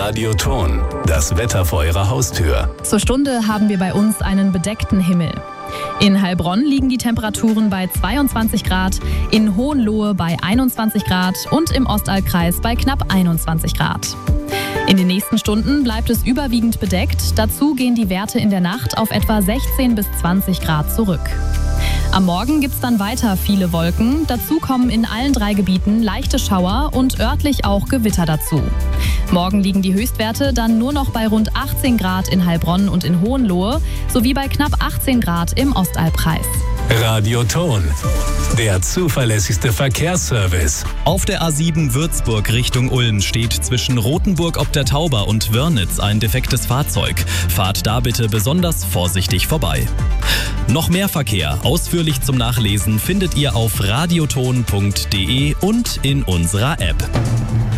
Radioton, das Wetter vor Ihrer Haustür. Zur Stunde haben wir bei uns einen bedeckten Himmel. In Heilbronn liegen die Temperaturen bei 22 Grad, in Hohenlohe bei 21 Grad und im Ostallkreis bei knapp 21 Grad. In den nächsten Stunden bleibt es überwiegend bedeckt. Dazu gehen die Werte in der Nacht auf etwa 16 bis 20 Grad zurück. Am Morgen gibt es dann weiter viele Wolken. Dazu kommen in allen 3 Gebieten leichte Schauer und örtlich auch Gewitter dazu. Morgen liegen die Höchstwerte dann nur noch bei rund 18 Grad in Heilbronn und in Hohenlohe sowie bei knapp 18 Grad im Ostalbkreis. Radioton, der zuverlässigste Verkehrsservice. Auf der A7 Würzburg Richtung Ulm steht zwischen Rothenburg ob der Tauber und Wörnitz ein defektes Fahrzeug. Fahrt da bitte besonders vorsichtig vorbei. Noch mehr Verkehr, ausführlich zum Nachlesen, findet ihr auf radioton.de und in unserer App.